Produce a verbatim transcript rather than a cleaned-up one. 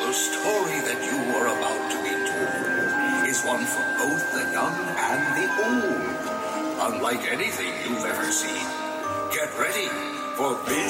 The story that you are about to be told is one for both the young and the old. Unlike anything you've ever seen. Get ready for Biz